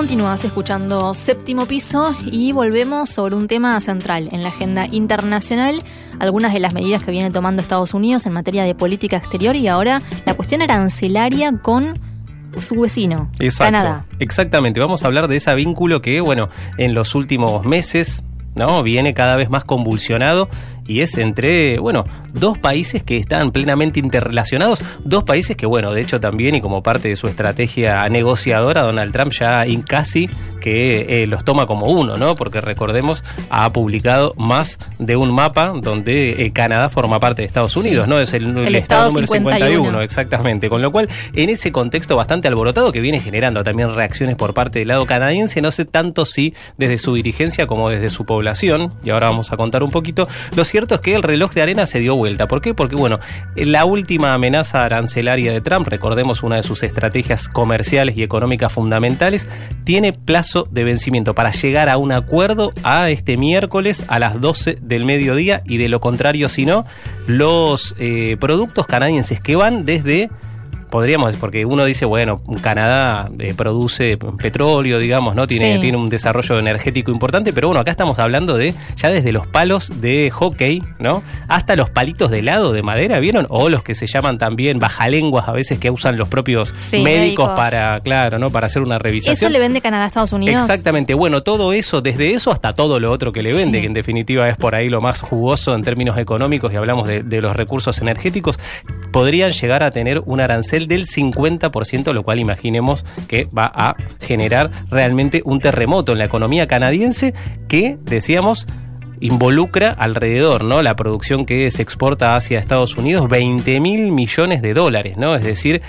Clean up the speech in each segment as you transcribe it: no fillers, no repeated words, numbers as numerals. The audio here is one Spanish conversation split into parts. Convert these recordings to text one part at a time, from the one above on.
Continúas escuchando Séptimo Piso y volvemos sobre un tema central en la agenda internacional, algunas de las medidas que viene tomando Estados Unidos en materia de política exterior y ahora la cuestión arancelaria con su vecino, Canadá. Exactamente, vamos a hablar de ese vínculo que, bueno, en los últimos meses, ¿no?, viene cada vez más convulsionado y es entre, bueno, dos países que están plenamente interrelacionados, dos países que, bueno, de hecho también y como parte de su estrategia negociadora, Donald Trump ya casi que los toma como uno, ¿no? Porque recordemos, ha publicado más de un mapa donde Canadá forma parte de Estados Unidos, ¿no? Es el estado número 51, exactamente. Con lo cual, en ese contexto bastante alborotado que viene generando también reacciones por parte del lado canadiense, no sé tanto si desde su dirigencia como desde su población, y ahora vamos a contar un poquito. Lo cierto es que el reloj de arena se dio vuelta. ¿Por qué? Porque, bueno, la última amenaza arancelaria de Trump, recordemos una de sus estrategias comerciales y económicas fundamentales, tiene plazo de vencimiento para llegar a un acuerdo a este miércoles a las 12 del mediodía y de lo contrario, si no, los productos canadienses que van desde... Podríamos, porque uno dice, bueno, Canadá produce petróleo, digamos, ¿no? Tiene un desarrollo energético importante, pero bueno, acá estamos hablando de ya desde los palos de hockey, ¿no? Hasta los palitos de helado de madera, ¿vieron? O los que se llaman también bajalenguas a veces que usan los propios médicos para, claro, ¿no?, para hacer una revisación. ¿Eso le vende Canadá a Estados Unidos? Exactamente, bueno, todo eso, desde eso hasta todo lo otro que le vende, que en definitiva es por ahí lo más jugoso en términos económicos y hablamos de los recursos energéticos, podrían llegar a tener un arancel del 50%, lo cual imaginemos que va a generar realmente un terremoto en la economía canadiense que, decíamos, involucra alrededor, ¿no?, la producción que se exporta hacia Estados Unidos, $20.000 millones, ¿no? Es decir,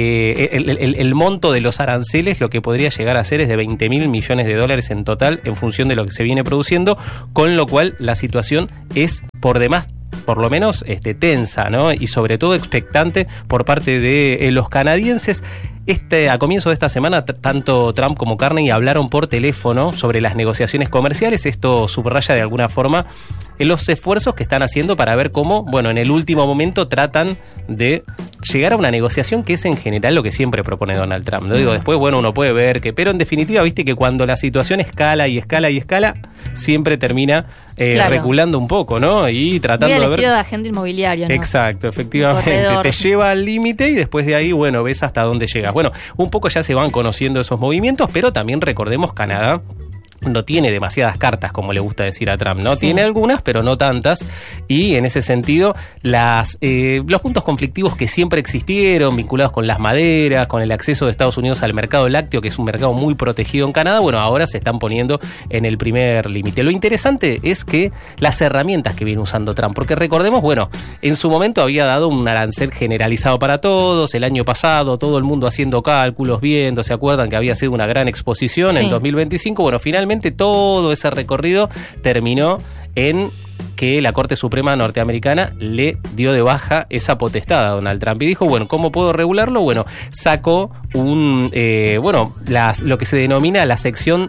el monto de los aranceles, lo que podría llegar a ser es de $20.000 millones en total en función de lo que se viene produciendo, con lo cual la situación es por demás por lo menos tensa, ¿no?, y sobre todo expectante por parte de los canadienses. A comienzo de esta semana, tanto Trump como Carney hablaron por teléfono sobre las negociaciones comerciales. Esto subraya de alguna forma los esfuerzos que están haciendo para ver cómo, bueno, en el último momento tratan de llegar a una negociación que es en general lo que siempre propone Donald Trump. ¿No? Digo, después, bueno, uno puede ver que, pero en definitiva, viste que cuando la situación escala y escala y escala, siempre termina reculando un poco, ¿no? Y tratando de ver... estilo de agente inmobiliario, ¿no? Exacto, efectivamente. Te lleva al límite y después de ahí, bueno, ves hasta dónde llegas. Bueno, un poco ya se van conociendo esos movimientos, pero también recordemos Canadá no tiene demasiadas cartas, como le gusta decir a Trump, ¿no? Sí. Tiene algunas, pero no tantas, y en ese sentido, los puntos conflictivos que siempre existieron, vinculados con las maderas, con el acceso de Estados Unidos al mercado lácteo, que es un mercado muy protegido en Canadá, bueno, ahora se están poniendo en el primer límite. Lo interesante es que las herramientas que viene usando Trump, porque recordemos, bueno, en su momento había dado un arancel generalizado para todos, el año pasado, todo el mundo haciendo cálculos, viendo, ¿se acuerdan que había sido una gran exposición en 2025? Bueno, finalmente todo ese recorrido terminó en que la Corte Suprema norteamericana le dio de baja esa potestad a Donald Trump y dijo, bueno, ¿cómo puedo regularlo? Bueno, sacó lo que se denomina la sección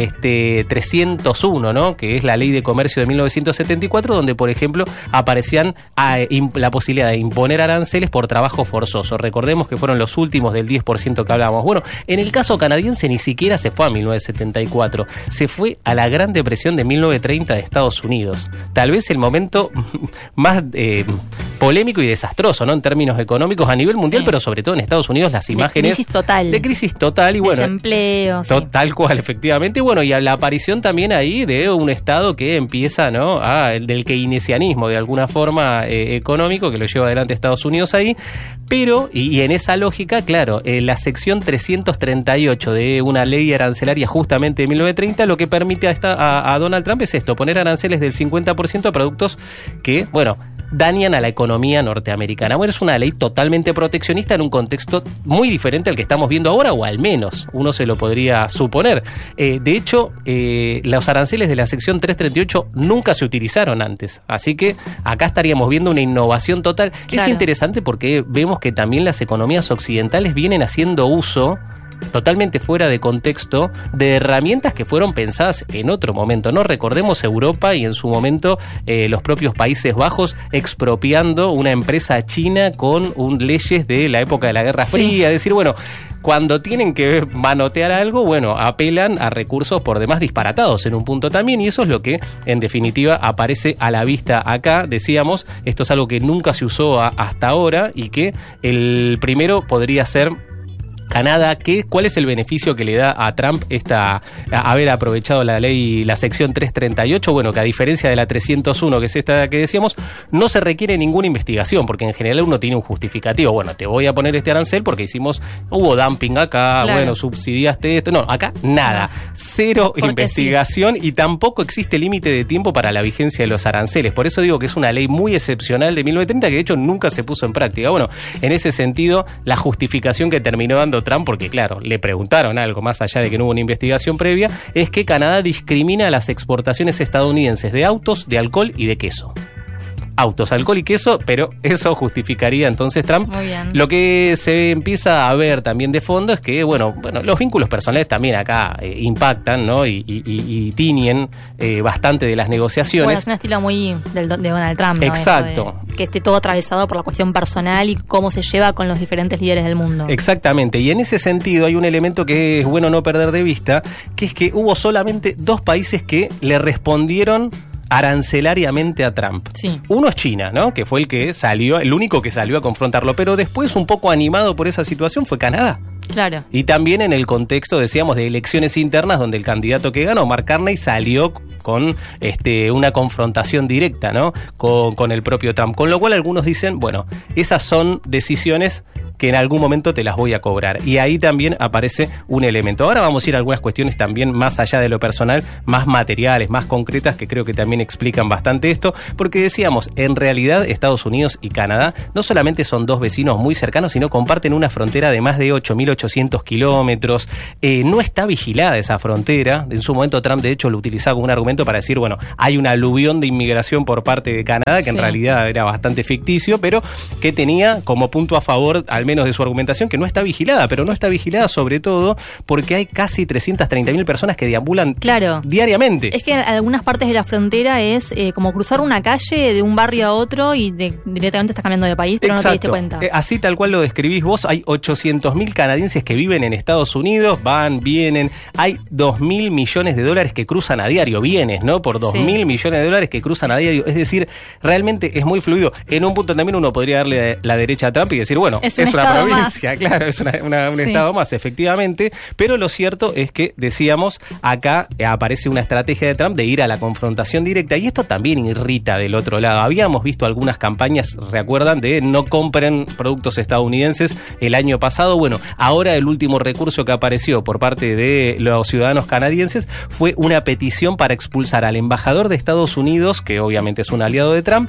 301, ¿no?, que es la Ley de Comercio de 1974, donde, por ejemplo, aparecían la posibilidad de imponer aranceles por trabajo forzoso. Recordemos que fueron los últimos del 10% que hablábamos. Bueno, en el caso canadiense ni siquiera se fue a 1974, se fue a la Gran Depresión de 1930 de Estados Unidos. Tal vez el momento más polémico y desastroso, ¿no?, en términos económicos a nivel mundial, pero sobre todo en Estados Unidos, las imágenes de crisis total y bueno, desempleo, tal cual, efectivamente, bueno, y a la aparición también ahí de un Estado que empieza, ¿no?, del keynesianismo de alguna forma económico que lo lleva adelante Estados Unidos ahí, pero y en esa lógica, claro, la sección 338 de una ley arancelaria justamente de 1930 lo que permite a Donald Trump es esto, poner aranceles del 50% a productos que, bueno, dañan a la economía norteamericana. Bueno, es una ley totalmente proteccionista en un contexto muy diferente al que estamos viendo ahora, o al menos uno se lo podría suponer. De hecho, los aranceles de la sección 338 nunca se utilizaron antes, así que acá estaríamos viendo una innovación total. Claro. Es interesante porque vemos que también las economías occidentales vienen haciendo uso totalmente fuera de contexto de herramientas que fueron pensadas en otro momento, ¿no? Recordemos Europa y en su momento los propios Países Bajos expropiando una empresa china con leyes de la época de la Guerra Fría, es decir, bueno, cuando tienen que manotear algo, bueno, apelan a recursos por demás disparatados en un punto también, y eso es lo que en definitiva aparece a la vista acá. Decíamos, esto es algo que nunca se usó hasta ahora y que el primero podría ser Canadá. ¿Cuál es el beneficio que le da a Trump haber aprovechado la ley, la sección 338? Bueno, que a diferencia de la 301, que es esta que decíamos, no se requiere ninguna investigación, porque en general uno tiene un justificativo. Bueno, te voy a poner este arancel porque hubo dumping acá, claro, bueno, subsidiaste esto. No, acá nada. Cero investigación y tampoco existe límite de tiempo para la vigencia de los aranceles. Por eso digo que es una ley muy excepcional de 1930 que de hecho nunca se puso en práctica. Bueno, en ese sentido, la justificación que terminó dando Trump, porque claro, le preguntaron algo más allá de que no hubo una investigación previa, es que Canadá discrimina las exportaciones estadounidenses de autos, de alcohol y de queso. Autos, alcohol y queso, pero eso justificaría entonces Trump. Muy bien. Lo que se empieza a ver también de fondo es que, bueno, los vínculos personales también acá impactan, ¿no? Y tiñen bastante de las negociaciones. Bueno, es un estilo muy de Donald Trump, ¿no? Exacto. Que esté todo atravesado por la cuestión personal y cómo se lleva con los diferentes líderes del mundo. Exactamente, y en ese sentido hay un elemento que es bueno no perder de vista, que es que hubo solamente 2 países que le respondieron arancelariamente a Trump. Sí. Uno es China, ¿no? Que fue el único que salió a confrontarlo, pero después, un poco animado por esa situación, fue Canadá. Claro. Y también en el contexto, decíamos, de elecciones internas, donde el candidato que ganó, Mark Carney, salió con una confrontación directa, ¿no? Con el propio Trump. Con lo cual algunos dicen, bueno, esas son decisiones que en algún momento te las voy a cobrar. Y ahí también aparece un elemento. Ahora vamos a ir a algunas cuestiones también más allá de lo personal, más materiales, más concretas, que creo que también explican bastante esto, porque decíamos, en realidad Estados Unidos y Canadá no solamente son 2 vecinos muy cercanos, sino comparten una frontera de más de 8.800 kilómetros. No está vigilada esa frontera. En su momento Trump, de hecho, lo utilizaba como un argumento para decir, bueno, hay un aluvión de inmigración por parte de Canadá, que en realidad era bastante ficticio, pero que tenía como punto a favor, al menos de su argumentación, que no está vigilada, pero no está vigilada sobre todo porque hay casi 330.000 personas que deambulan diariamente. Es que en algunas partes de la frontera es como cruzar una calle de un barrio a otro y directamente estás cambiando de país, pero exacto, no te diste cuenta. Así tal cual lo describís vos, hay 800.000 canadienses que viven en Estados Unidos, van, vienen, hay $2.000 millones que cruzan a diario, bienes, ¿no? Por $2.000 millones que cruzan a diario, es decir, realmente es muy fluido. En un punto también uno podría darle la derecha a Trump y decir, bueno, es una provincia, más. Claro, es un estado más, efectivamente, pero lo cierto es que, decíamos, acá aparece una estrategia de Trump de ir a la confrontación directa, y esto también irrita del otro lado. Habíamos visto algunas campañas, recuerdan, de no compren productos estadounidenses el año pasado. Bueno, ahora el último recurso que apareció por parte de los ciudadanos canadienses fue una petición para expulsar al embajador de Estados Unidos, que obviamente es un aliado de Trump,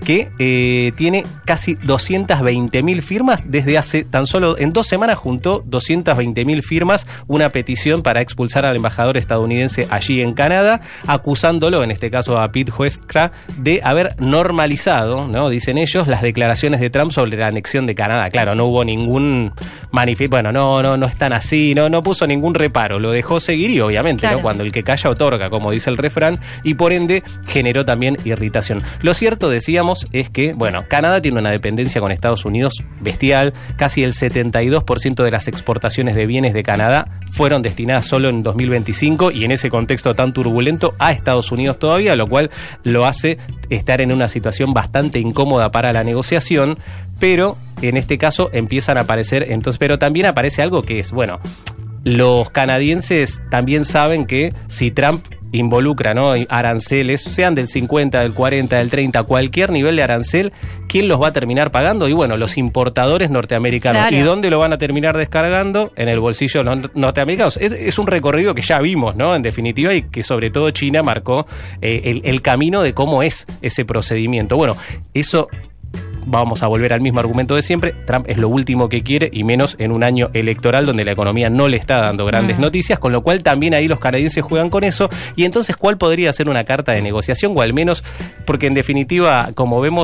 que tiene casi 220.000 firmas desde hace tan solo en 2 semanas juntó 220.000 firmas, una petición para expulsar al embajador estadounidense allí en Canadá, acusándolo, en este caso a Pete Huestra, de haber normalizado, ¿no? Dicen ellos, las declaraciones de Trump sobre la anexión de Canadá. Claro, no hubo ningún manifiesto, bueno, no están así, no puso ningún reparo, lo dejó seguir y obviamente, claro, ¿no? Cuando el que calla otorga, como dice el refrán, y por ende generó también irritación. Lo cierto, decíamos, es que, bueno, Canadá tiene una dependencia con Estados Unidos bestial. Casi el 72% de las exportaciones de bienes de Canadá fueron destinadas solo en 2025 y en ese contexto tan turbulento a Estados Unidos todavía, lo cual lo hace estar en una situación bastante incómoda para la negociación, pero en este caso empiezan a aparecer, entonces, pero también aparece algo que es, bueno, los canadienses también saben que si Trump involucra, ¿no?, aranceles, sean del 50, del 40, del 30, cualquier nivel de arancel, ¿quién los va a terminar pagando? Y bueno, los importadores norteamericanos. Claro. ¿Y dónde lo van a terminar descargando? En el bolsillo de los norteamericanos. Es un recorrido que ya vimos, ¿no?, en definitiva, y que sobre todo China marcó el camino de cómo es ese procedimiento. Bueno, eso... Vamos a volver al mismo argumento de siempre. Trump es lo último que quiere, y menos en un año electoral donde la economía no le está dando grandes noticias, con lo cual también ahí los canadienses juegan con eso. Y entonces, ¿cuál podría ser una carta de negociación? O al menos, porque en definitiva, como vemos,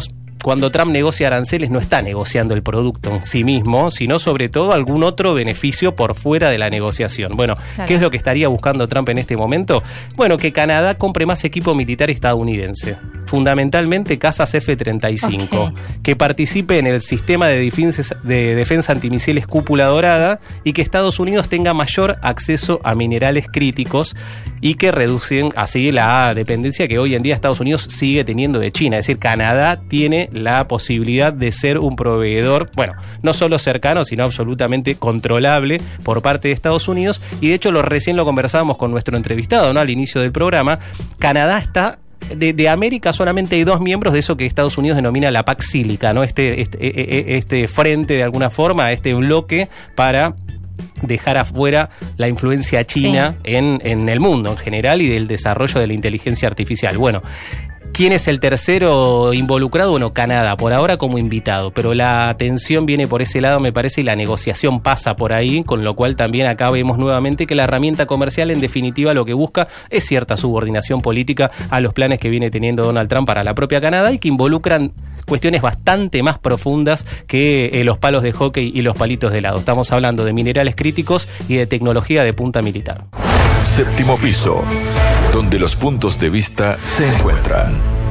cuando Trump negocia aranceles no está negociando el producto en sí mismo, sino sobre todo algún otro beneficio por fuera de la negociación. Bueno, claro. ¿Qué es lo que estaría buscando Trump en este momento? Bueno, que Canadá compre más equipo militar estadounidense, fundamentalmente cazas F-35, que participe en el sistema de defensa antimisiles Cúpula Dorada y que Estados Unidos tenga mayor acceso a minerales críticos y que reducen así la dependencia que hoy en día Estados Unidos sigue teniendo de China. Es decir, Canadá tiene la posibilidad de ser un proveedor, bueno, no solo cercano, sino absolutamente controlable por parte de Estados Unidos. Y de hecho, recién lo conversábamos con nuestro entrevistado, ¿no? Al inicio del programa. Canadá está... De América solamente hay 2 miembros de eso que Estados Unidos denomina la PAC Sílica, ¿no? Este frente, de alguna forma, este bloque para dejar afuera la influencia china en el mundo en general y del desarrollo de la inteligencia artificial. Bueno, ¿quién es el tercero involucrado? Bueno, Canadá, por ahora como invitado, pero la atención viene por ese lado, me parece, y la negociación pasa por ahí, con lo cual también acá vemos nuevamente que la herramienta comercial, en definitiva, lo que busca es cierta subordinación política a los planes que viene teniendo Donald Trump para la propia Canadá y que involucran cuestiones bastante más profundas que los palos de hockey y los palitos de helado. Estamos hablando de minerales críticos y de tecnología de punta militar. Séptimo piso, donde los puntos de vista se encuentran.